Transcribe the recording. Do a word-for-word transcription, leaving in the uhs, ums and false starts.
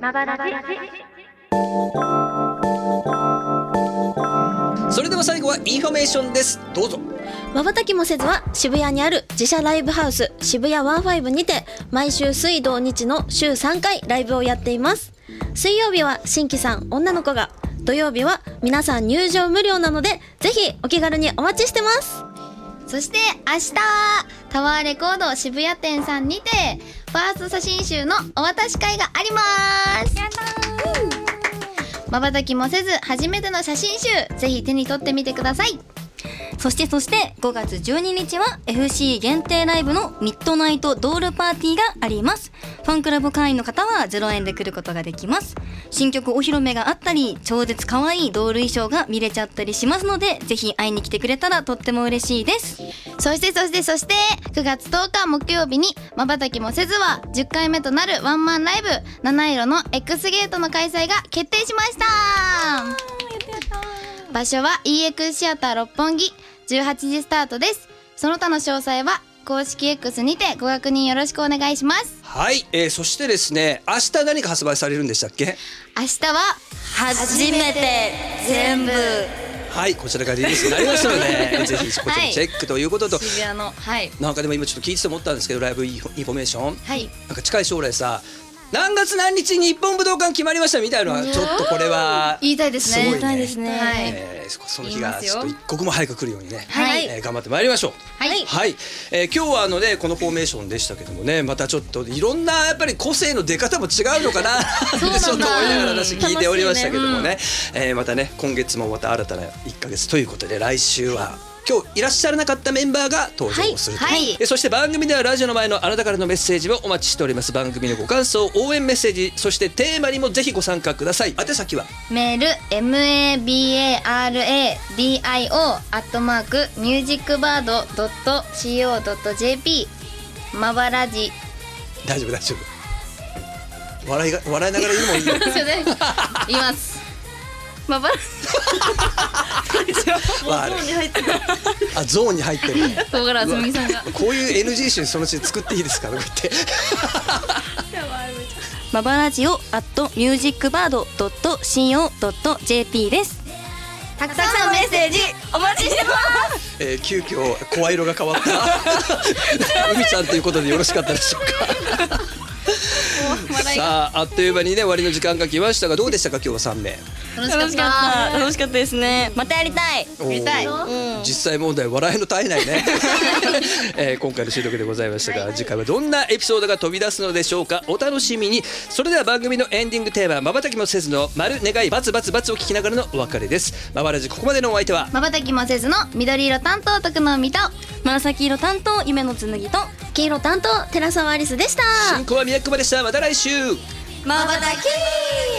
まばらじ。 それでは最後はインフォメーションです。どうぞ。 瞬きもせずは渋谷にある自社ライブハウス渋谷ワンファイブにて毎週水土日の週さんかいライブをやっています。水曜日は新規さん女の子が、土曜日は皆さん入場無料なのでぜひお気軽にお待ちしてます。 そして明日はタワーレコード渋谷店さんにてファースト写真集のお渡し会があります。やったー。瞬きもせず初めての写真集、ぜひ手に取ってみてください。 そしてそしてごがつじゅうににちは エフシー 限定ライブのミッドナイトドールパーティーがあります。ファンクラブ会員の方はゼロえんで来ることができます。新曲お披露目があったり、超絶可愛いドール衣装が見れちゃったりしますので、ぜひ会いに来てくれたらとっても嬉しいです。 そしてそしてそしてくがつとおか木曜日に瞬きもせずはじゅっかいめとなるワンマンライブ七色の X ゲートの開催が決定しました。場所は イーエックス シアター六本木、じゅうはちじスタートです。その他の詳細は公式 X にてご確認よろしくお願いします。 はい、えー、そしてですね、明日何か発売されるんでしたっけ？ 明日は初めて全部。 はい、こちらがリリースになりましたのでぜひこちらチェックということと、 渋谷の、はい、 なんかでも今ちょっと聞いてて思ったんですけど、ライブインフォメーション、 はい、 なんか近い将来さ、何月何日に日本武道館決まりましたみたいなのはちょっとこれは言いたいですね。 すごいね。 言いたいですね。 はい、 えー、その日がちょっと一刻も早く来るようにね、 はいえー、頑張ってまいりましょう。 はい、 はい、えー、今日はあのねこのフォーメーションでしたけどもね、またちょっといろんなやっぱり個性の出方も違うのかなってちょっと思いながら話聞いておりましたけどもね、えー、またね今月もまた新たないっかげつということで、来週は今日いらっしゃらなかったメンバーが登場すると、 はいはい、 そして番組ではラジオの前のあなたからのメッセージをお待ちしております。番組のご感想、応援メッセージ、そしてテーマにもぜひご参加ください。宛先はメール マバラディオ アットマークミュージックバード ドット シーオー ドット ジェーピー まばらじ。 大丈夫大丈夫、笑いが笑いながら言うのもいいよ言いますまばらゾーンに入ってる。あ、ゾーンに入ってる。 唐辛子みさんがこういう エヌジー 集そのうち作っていいですかとか言ってまばらじお アットミュージックバード ドット シーオー ドット ジェーピー です。 たくさんのメッセージお待ちしてます。 えー、急遽声色が変わった海ちゃんということでよろしかったでしょうかさあ、あっという間にね終わりの時間が来ましたが、どうでしたか今日はさんめい。 楽しかっ楽しかったた楽しかったですね。またやりたい。 おーやりたい、 実際問題笑いの絶えないね、えー、今回の収録でございましたが、次回はどんなエピソードが飛び出すのでしょうか。お楽しみに。それでは番組のエンディングテーマ、まばたきもせずの丸願いバツバツバツを聞きながらのお別れです。まばらじ、ここまでのお相手はまばたきもせずの緑色担当徳の実と紫色担当夢の紬と黄色担当寺澤アリスでした。 進行は宮久保でした。また来週。 まばたき